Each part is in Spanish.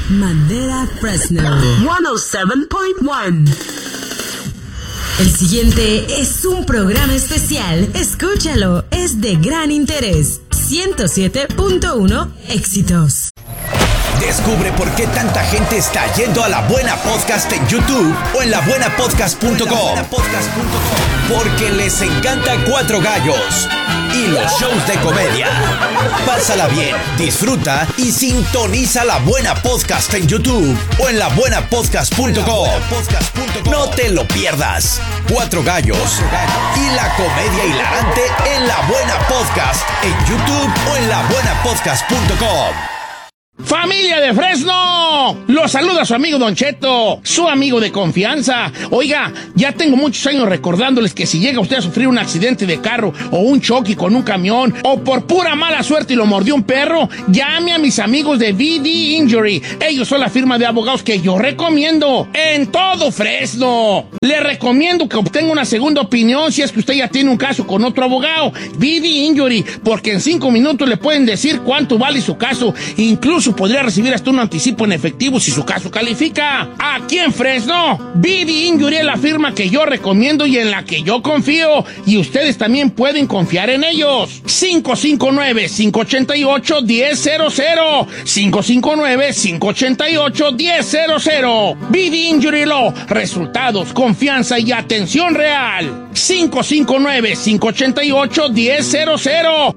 Madera Fresno 107.1. El siguiente es un programa especial. Escúchalo, es de gran interés. 107.1 éxitos. Descubre por qué tanta gente está yendo a La Buena Podcast en YouTube o en labuenapodcast.com. Porque les encanta Cuatro Gallos y los shows de comedia. Pásala bien, disfruta y sintoniza La Buena Podcast en YouTube o en labuenapodcast.com. No te lo pierdas. Cuatro Gallos y la comedia hilarante en La Buena Podcast en YouTube o en labuenapodcast.com. ¡Familia de Fresno! Los saluda su amigo Don Cheto, su amigo de confianza. Oiga, ya tengo muchos años recordándoles que si llega usted a sufrir un accidente de carro o un choque con un camión o por pura mala suerte y lo mordió un perro, llame a mis amigos de VD Injury. Ellos son la firma de abogados que yo recomiendo en todo Fresno. Le recomiendo que obtenga una segunda opinión si es que usted ya tiene un caso con otro abogado. VD Injury, porque en 5 minutos le pueden decir cuánto vale su caso. Incluso podría recibir hasta un anticipo en efectivo si su caso califica. Aquí en Fresno, VD Injury es la firma que yo recomiendo y en la que yo confío. Y ustedes también pueden confiar en ellos. 559-588-1000. 559-588-1000. VD Injury Law. Resultados, confianza y atención real. 559-588-1000.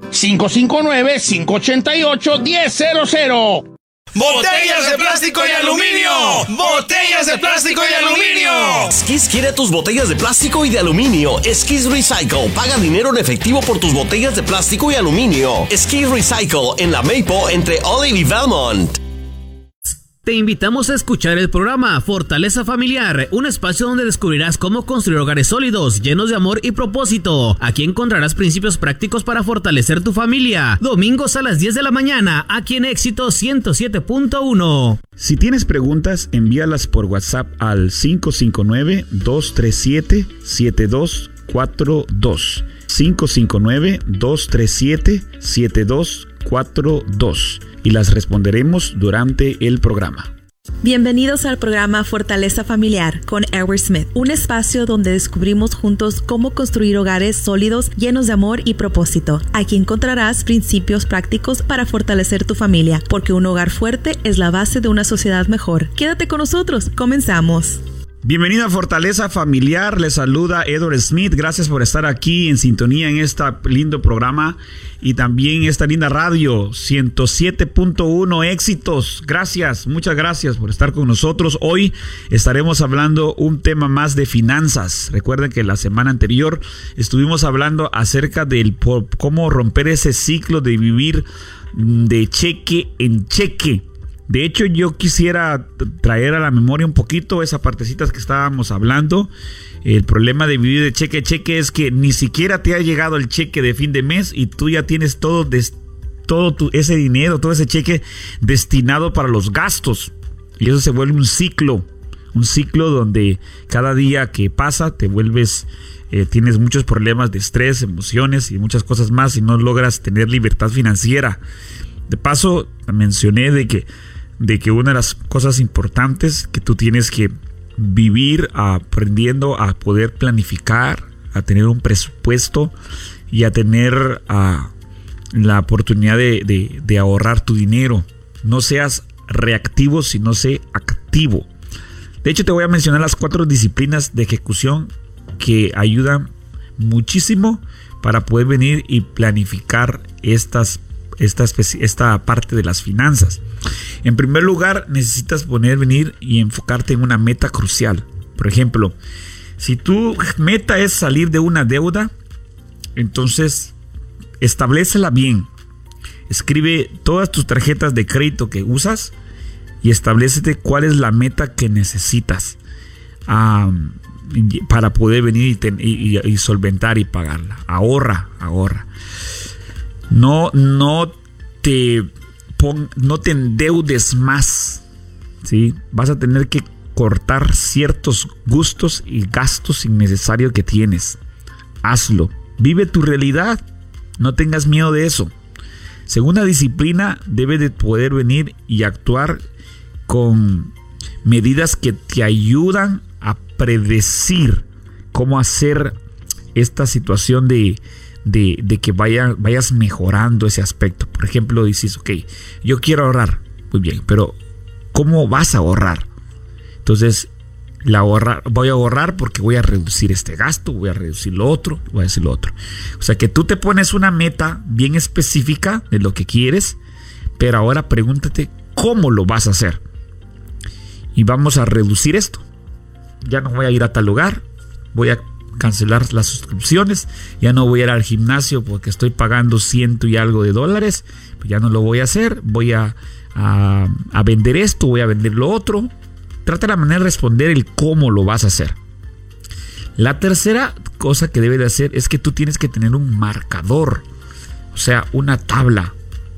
559-588-1000. ¡Botellas de plástico y aluminio! ¡Botellas de plástico y aluminio! Skis quiere tus botellas de plástico y de aluminio. Skis Recycle. Paga dinero en efectivo por tus botellas de plástico y aluminio. Skis Recycle en la Maple entre Olive y Valmont. Te invitamos a escuchar el programa Fortaleza Familiar, un espacio donde descubrirás cómo construir hogares sólidos, llenos de amor y propósito. Aquí encontrarás principios prácticos para fortalecer tu familia. Domingos a las 10 de la mañana, aquí en Éxito 107.1. Si tienes preguntas, envíalas por WhatsApp al 559-237-7242. 559-237-7242. Y las responderemos durante el programa. Bienvenidos al programa Fortaleza Familiar con Edward Smith, un espacio donde descubrimos juntos cómo construir hogares sólidos, llenos de amor y propósito. Aquí encontrarás principios prácticos para fortalecer tu familia, porque un hogar fuerte es la base de una sociedad mejor. Quédate con nosotros, comenzamos. Bienvenido a Fortaleza Familiar, les saluda Edward Smith, gracias por estar aquí en sintonía en este lindo programa y también esta linda radio 107.1 éxitos. Gracias, muchas gracias por estar con nosotros. Hoy estaremos hablando un tema más de finanzas. Recuerden que la semana anterior estuvimos hablando acerca del cómo romper ese ciclo de vivir de cheque en cheque. De hecho, yo quisiera traer a la memoria un poquito esas partecitas que estábamos hablando. El problema de vivir de cheque a cheque es que ni siquiera te ha llegado el cheque de fin de mes y tú ya tienes todo ese dinero, todo ese cheque destinado para los gastos. Y eso se vuelve un ciclo donde cada día que pasa te vuelves, tienes muchos problemas de estrés, emociones y muchas cosas más y no logras tener libertad financiera. De paso, mencioné de que una de las cosas importantes que tú tienes que vivir aprendiendo a poder planificar, a tener un presupuesto y a tener la oportunidad de ahorrar tu dinero. No seas reactivo, sino sé activo. De hecho, te voy a mencionar las 4 disciplinas de ejecución que ayudan muchísimo para poder venir y planificar esta parte de las finanzas. En primer lugar, necesitas venir y enfocarte en una meta crucial. Por ejemplo, si tu meta es salir de una deuda, entonces establécela bien. Escribe todas tus tarjetas de crédito que usas y establécete cuál es la meta que necesitas para poder venir y solventar y pagarla. Ahorra. No te endeudes más, ¿sí? Vas a tener que cortar ciertos gustos y gastos innecesarios que tienes. Hazlo. Vive tu realidad. No tengas miedo de eso. Segunda disciplina, debe de poder venir y actuar con medidas que te ayudan a predecir cómo hacer esta situación de que vayas mejorando ese aspecto. Por ejemplo, dices, ok, yo quiero ahorrar. Muy bien, pero ¿cómo vas a ahorrar? Entonces, voy a ahorrar porque voy a reducir este gasto, voy a reducir lo otro, voy a decir lo otro. O sea, que tú te pones una meta bien específica de lo que quieres, pero ahora pregúntate cómo lo vas a hacer. Y vamos a reducir esto. Ya no voy a ir a tal lugar, voy a cancelar las suscripciones, ya no voy a ir al gimnasio porque estoy pagando $100 y algo, pues ya no lo voy a hacer, voy a vender esto, voy a vender lo otro. Trata la manera de responder el cómo lo vas a hacer. La tercera cosa que debes de hacer es que tú tienes que tener un marcador, o sea, una tabla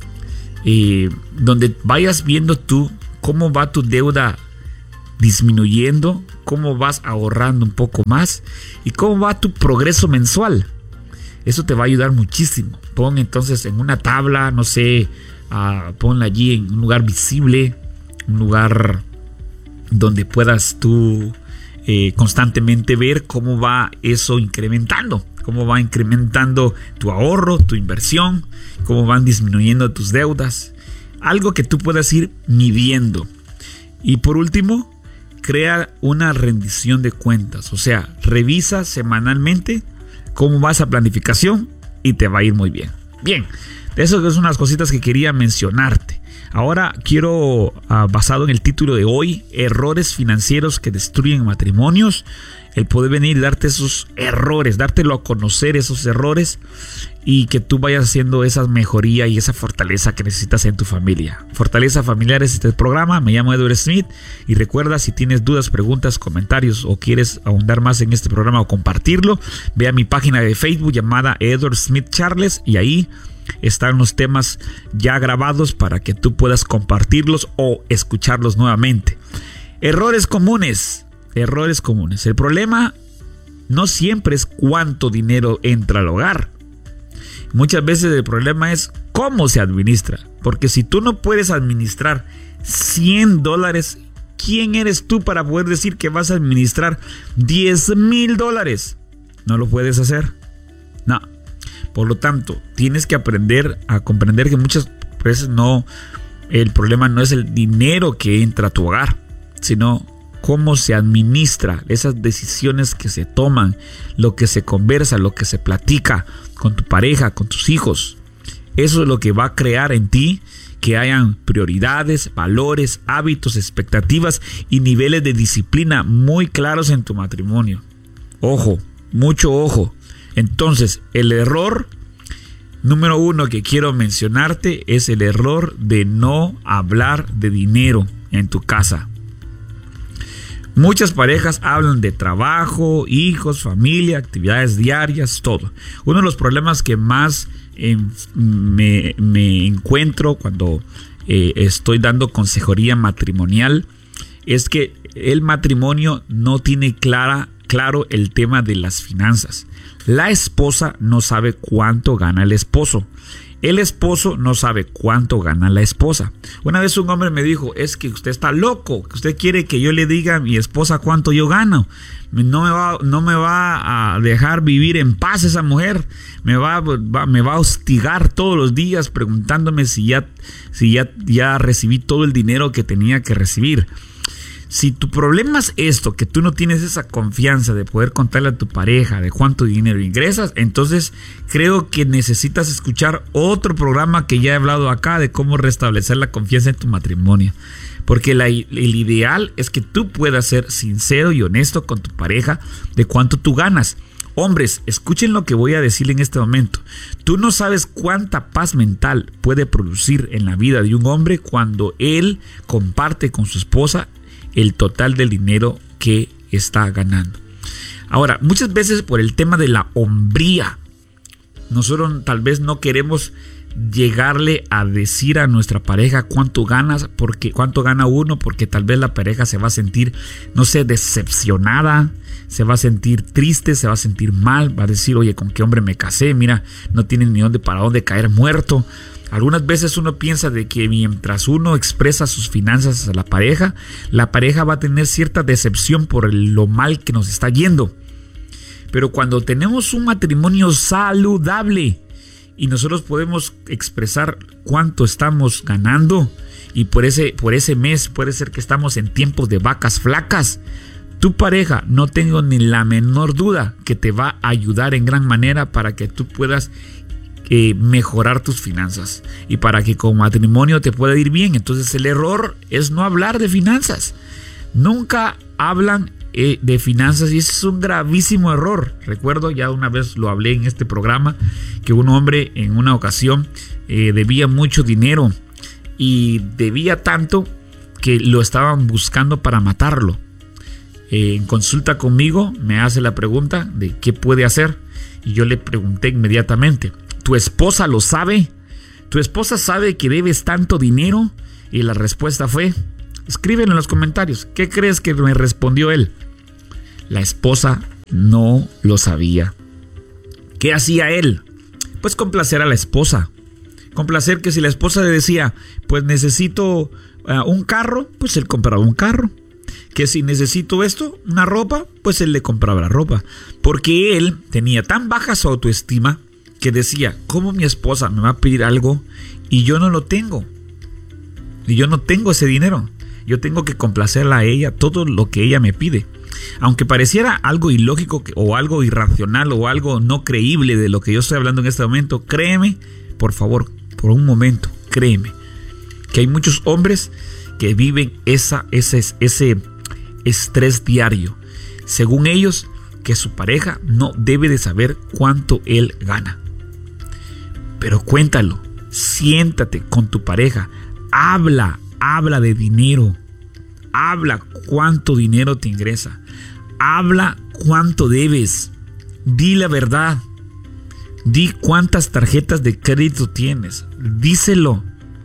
donde vayas viendo tú cómo va tu deuda disminuyendo, cómo vas ahorrando un poco más y cómo va tu progreso mensual. Eso te va a ayudar muchísimo. Pon entonces en una tabla, no sé, ponla allí en un lugar visible, un lugar donde puedas tú constantemente ver cómo va eso incrementando, cómo va incrementando tu ahorro, tu inversión, cómo van disminuyendo tus deudas. Algo que tú puedas ir midiendo. Y por último, crea una rendición de cuentas. O sea, revisa semanalmente cómo va esa planificación y te va a ir muy bien. Bien, eso son unas cositas que quería mencionarte. Ahora quiero, basado en el título de hoy, errores financieros que destruyen matrimonios, el poder venir y darte esos errores, dártelo a conocer esos errores y que tú vayas haciendo esa mejoría y esa fortaleza que necesitas en tu familia. Fortaleza Familiar es este programa, me llamo Edward Smith y recuerda, si tienes dudas, preguntas, comentarios o quieres ahondar más en este programa o compartirlo, ve a mi página de Facebook llamada Edward Smith Charles y ahí están los temas ya grabados para que tú puedas compartirlos o escucharlos nuevamente. Errores comunes. El problema no siempre es cuánto dinero entra al hogar. Muchas veces el problema es cómo se administra. Porque si tú no puedes administrar $100, ¿quién eres tú para poder decir que vas a administrar $10,000? No lo puedes hacer. No. Por lo tanto, tienes que aprender a comprender que muchas veces el problema no es el dinero que entra a tu hogar, sino cómo se administra, esas decisiones que se toman, lo que se conversa, lo que se platica con tu pareja, con tus hijos. Eso es lo que va a crear en ti que hayan prioridades, valores, hábitos, expectativas y niveles de disciplina muy claros en tu matrimonio. Ojo, mucho ojo. Entonces, el error número 1 que quiero mencionarte es el error de no hablar de dinero en tu casa. Muchas parejas hablan de trabajo, hijos, familia, actividades diarias, todo. Uno de los problemas que más me encuentro cuando estoy dando consejería matrimonial es que el matrimonio no tiene claro el tema de las finanzas. La esposa no sabe cuánto gana el esposo. El esposo no sabe cuánto gana la esposa. Una vez un hombre me dijo, es que usted está loco, que usted quiere que yo le diga a mi esposa cuánto yo gano. No me va a dejar vivir en paz esa mujer. Me va a hostigar todos los días preguntándome si ya recibí todo el dinero que tenía que recibir. Si tu problema es esto, que tú no tienes esa confianza de poder contarle a tu pareja de cuánto dinero ingresas, entonces creo que necesitas escuchar otro programa que ya he hablado acá de cómo restablecer la confianza en tu matrimonio. Porque el ideal es que tú puedas ser sincero y honesto con tu pareja de cuánto tú ganas. Hombres, escuchen lo que voy a decir en este momento. Tú no sabes cuánta paz mental puede producir en la vida de un hombre cuando él comparte con su esposa el total del dinero que está ganando. Ahora, muchas veces por el tema de la hombría, nosotros tal vez no queremos llegarle a decir a nuestra pareja cuánto gana uno, porque tal vez la pareja se va a sentir, no sé, decepcionada, se va a sentir triste, se va a sentir mal, va a decir, oye, ¿con qué hombre me casé? Mira, no tiene ni para dónde caer muerto. Algunas veces uno piensa de que mientras uno expresa sus finanzas a la pareja va a tener cierta decepción por lo mal que nos está yendo. Pero cuando tenemos un matrimonio saludable y nosotros podemos expresar cuánto estamos ganando, y por ese mes puede ser que estamos en tiempos de vacas flacas, tu pareja, no tengo ni la menor duda que te va a ayudar en gran manera para que tú puedas mejorar tus finanzas y para que como matrimonio te pueda ir bien. Entonces el error es no hablar de finanzas. Nunca hablan de finanzas y ese es un gravísimo error. Recuerdo, ya una vez lo hablé en este programa, que un hombre en una ocasión debía mucho dinero y debía tanto que lo estaban buscando para matarlo. En consulta conmigo me hace la pregunta de qué puede hacer y yo le pregunté inmediatamente: ¿tu esposa lo sabe? ¿Tu esposa sabe que debes tanto dinero? Y la respuesta fue, escríbelo en los comentarios. ¿Qué crees que me respondió él? La esposa no lo sabía. ¿Qué hacía él? Pues complacer a la esposa. Complacer que si la esposa le decía, pues necesito un carro, pues él compraba un carro. Que si necesito esto, una ropa, pues él le compraba la ropa. Porque él tenía tan baja su autoestima que decía, ¿cómo mi esposa me va a pedir algo y yo no lo tengo? Y yo no tengo ese dinero. Yo tengo que complacerla a ella todo lo que ella me pide. Aunque pareciera algo ilógico o algo irracional o algo no creíble de lo que yo estoy hablando en este momento, créeme, por favor, por un momento, créeme, que hay muchos hombres que viven ese estrés diario. Según ellos, que su pareja no debe de saber cuánto él gana. Pero cuéntalo, siéntate con tu pareja, habla de dinero, habla cuánto dinero te ingresa, habla cuánto debes, di la verdad, di cuántas tarjetas de crédito tienes, díselo.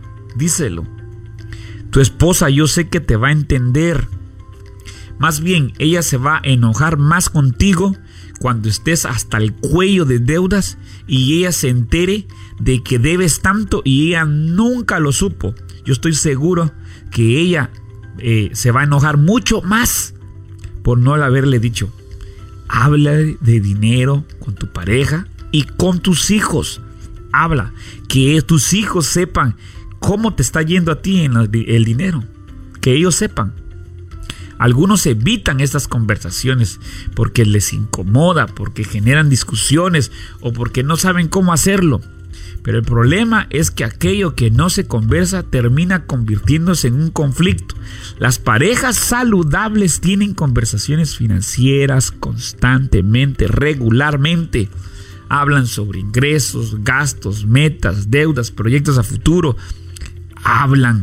Tu esposa yo sé que te va a entender. Más bien, ella se va a enojar más contigo cuando estés hasta el cuello de deudas y ella se entere de que debes tanto y ella nunca lo supo. Yo estoy seguro que ella se va a enojar mucho más por no haberle dicho. Habla de dinero con tu pareja y con tus hijos. Habla, que tus hijos sepan cómo te está yendo a ti en el dinero. Que ellos sepan. Algunos evitan estas conversaciones porque les incomoda, porque generan discusiones o porque no saben cómo hacerlo. Pero el problema es que aquello que no se conversa termina convirtiéndose en un conflicto. Las parejas saludables tienen conversaciones financieras constantemente, regularmente. Hablan sobre ingresos, gastos, metas, deudas, proyectos a futuro. Hablen.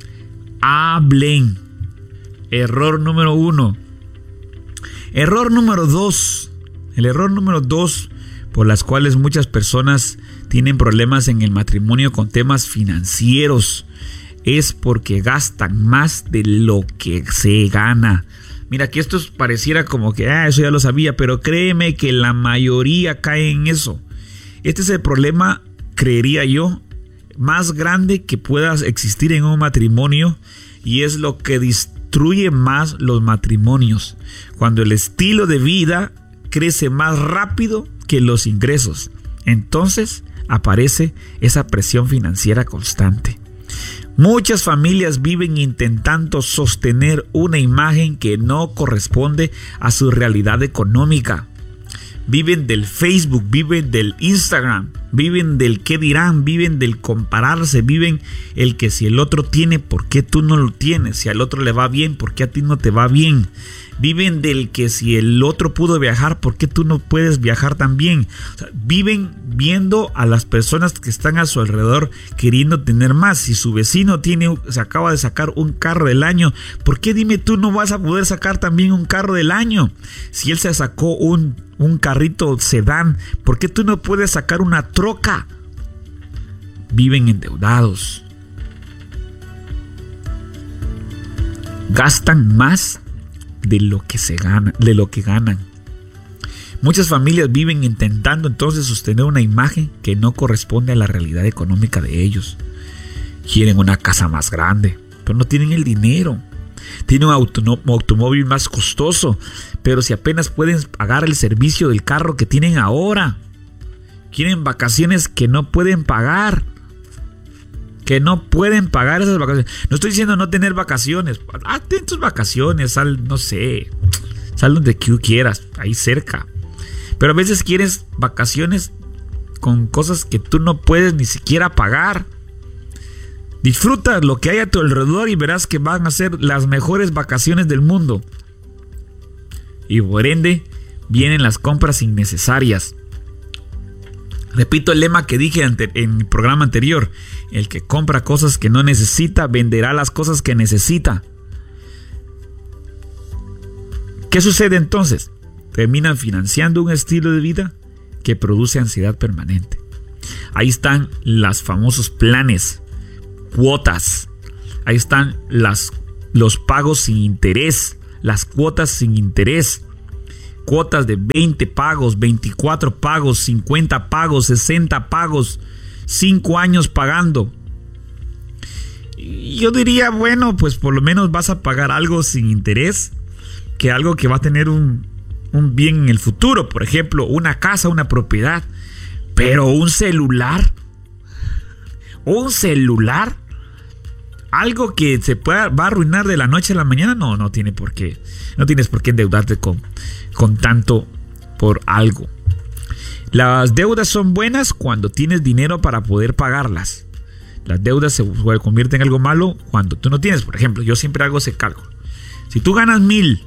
Error número 1. Error número 2. El error número 2 por las cuales muchas personas tienen problemas en el matrimonio con temas financieros es porque gastan más de lo que se gana. Mira, que esto pareciera como que eso ya lo sabía, pero créeme que la mayoría cae en eso. Este es el problema, creería yo, más grande que pueda existir en un matrimonio y es lo que destruye más los matrimonios. Cuando el estilo de vida crece más rápido que los ingresos, entonces aparece esa presión financiera constante. Muchas familias viven intentando sostener una imagen que no corresponde a su realidad económica. Viven del Facebook, viven del Instagram, viven del qué dirán, viven del compararse, viven el que si el otro tiene, ¿por qué tú no lo tienes? Si al otro le va bien, ¿por qué a ti no te va bien? Viven del que si el otro pudo viajar, ¿por qué tú no puedes viajar también? O sea, viven viendo a las personas que están a su alrededor queriendo tener más. Si su vecino se acaba de sacar un carro del año, ¿por qué dime tú no vas a poder sacar también un carro del año? Si él se sacó un carrito sedán, ¿por qué tú no puedes sacar una troca? Viven endeudados. Gastan más de lo que ganan. Muchas familias viven intentando entonces sostener una imagen que no corresponde a la realidad económica de ellos. Quieren una casa más grande, pero no tienen el dinero. Tienen un automóvil más costoso, pero si apenas pueden pagar el servicio del carro que tienen ahora. Quieren vacaciones que no pueden pagar. Que no pueden pagar esas vacaciones. No estoy diciendo no tener vacaciones. Ten tus vacaciones, sal, no sé, sal donde quieras, ahí cerca. Pero a veces quieres vacaciones con cosas que tú no puedes ni siquiera pagar. Disfruta lo que hay a tu alrededor y verás que van a ser las mejores vacaciones del mundo. Y por ende, vienen las compras innecesarias. Repito el lema que dije en mi programa anterior. El que compra cosas que no necesita, venderá las cosas que necesita. ¿Qué sucede entonces? Terminan financiando un estilo de vida que produce ansiedad permanente. Ahí están los famosos planes, cuotas. Ahí están los pagos sin interés, las cuotas sin interés. Cuotas de 20 pagos, 24 pagos, 50 pagos, 60 pagos, 5 años pagando. Y yo diría, bueno, pues por lo menos vas a pagar algo sin interés, que algo que va a tener un bien en el futuro. Por ejemplo, una casa, una propiedad. Pero un celular, algo que va a arruinar de la noche a la mañana, no tienes por qué endeudarte con tanto por algo. Las deudas son buenas cuando tienes dinero para poder pagarlas. Las deudas se convierten en algo malo cuando tú no tienes. Por ejemplo, yo siempre hago ese cálculo. Si tú ganas $1,000,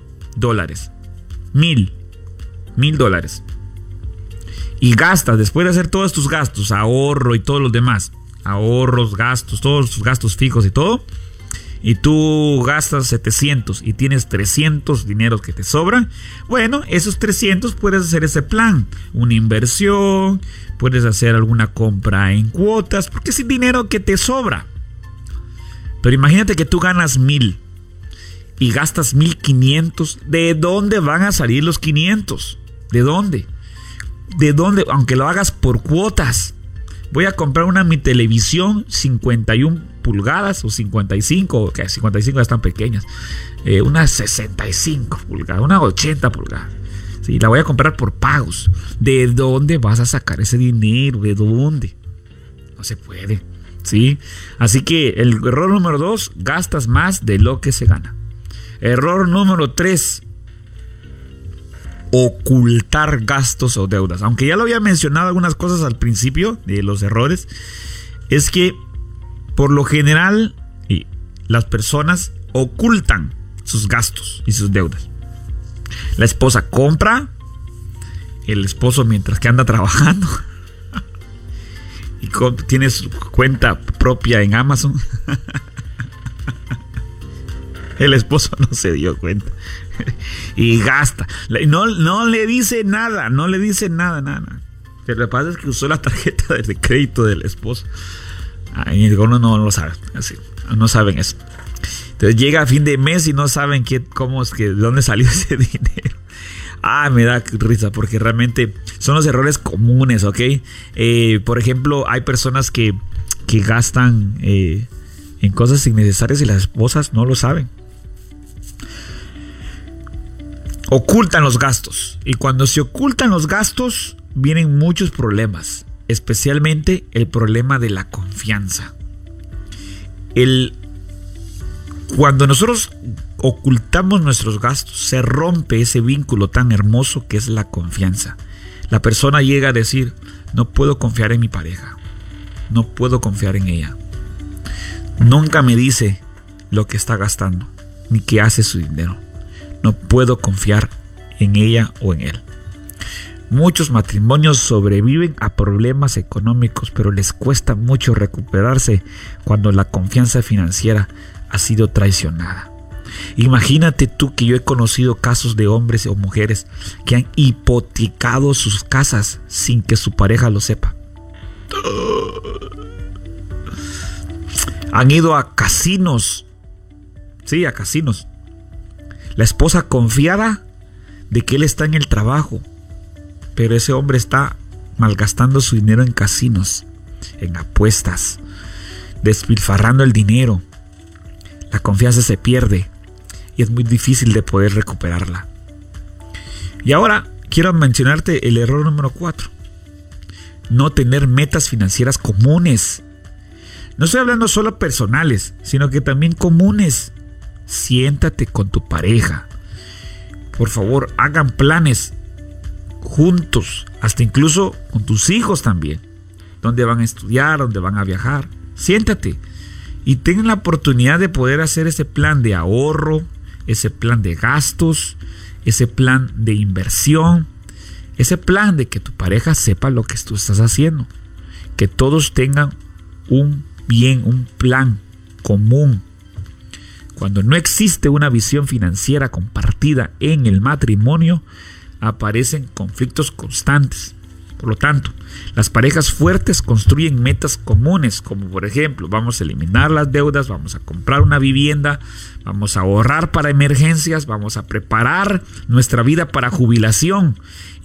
$1,000 y gastas, después de hacer todos tus gastos, ahorro y todos los demás, ahorros, gastos, todos tus gastos fijos y todo, y tú gastas 700 y tienes 300 dineros que te sobran, bueno, esos 300 puedes hacer ese plan, una inversión, puedes hacer alguna compra en cuotas, porque es el dinero que te sobra. Pero imagínate que tú ganas 1,000 y gastas 1,500, ¿de dónde van a salir los 500? ¿De dónde? Aunque lo hagas por cuotas. Voy a comprar mi televisión 51 pulgadas o 55, que 55 ya están pequeñas, unas 65 pulgadas, unas 80 pulgadas. Sí, la voy a comprar por pagos. ¿De dónde vas a sacar ese dinero? ¿De dónde? No se puede. ¿Sí? Así que el error número 2, gastas más de lo que se gana. Error número 3, ocultar gastos o deudas. Aunque ya lo había mencionado algunas cosas al principio de los errores, es que por lo general las personas ocultan sus gastos y sus deudas. La esposa compra, el esposo mientras que anda trabajando y tiene su cuenta propia en Amazon. El esposo no se dio cuenta y gasta. No le dice nada. Pero lo que pasa es que usó la tarjeta de crédito del esposo. Y uno no lo sabe. Así, no saben eso. Entonces llega a fin de mes y no saben de dónde salió ese dinero. Me da risa porque realmente son los errores comunes, ¿ok? Por ejemplo, hay personas que gastan en cosas innecesarias y las esposas no lo saben. Ocultan los gastos. Y cuando se ocultan los gastos, vienen muchos problemas. Especialmente el problema de la confianza. Cuando nosotros ocultamos nuestros gastos, se rompe ese vínculo tan hermoso que es la confianza. La persona llega a decir, no puedo confiar en mi pareja. No puedo confiar en ella. Nunca me dice lo que está gastando, ni qué hace su dinero. No puedo confiar en ella o en él. Muchos matrimonios sobreviven a problemas económicos, pero les cuesta mucho recuperarse cuando la confianza financiera ha sido traicionada. Imagínate tú que yo he conocido casos de hombres o mujeres que han hipotecado sus casas sin que su pareja lo sepa. Han ido a casinos. Sí, a casinos. La esposa confiada de que él está en el trabajo pero ese hombre está malgastando su dinero en casinos, en apuestas, despilfarrando el dinero. La confianza se pierde y es muy difícil de poder recuperarla. Y ahora quiero mencionarte el error número 4. No tener metas financieras comunes. No estoy hablando solo personales, sino que también comunes. Siéntate con tu pareja. Por favor, hagan planes juntos, hasta incluso con tus hijos también. Dónde van a estudiar, dónde van a viajar. Siéntate y tengan la oportunidad de poder hacer ese plan de ahorro, ese plan de gastos, ese plan de inversión, ese plan de que tu pareja sepa lo que tú estás haciendo. Que todos tengan un plan común. Cuando no existe una visión financiera compartida en el matrimonio, aparecen conflictos constantes. Por lo tanto, las parejas fuertes construyen metas comunes, como por ejemplo, vamos a eliminar las deudas, vamos a comprar una vivienda, vamos a ahorrar para emergencias, vamos a preparar nuestra vida para jubilación.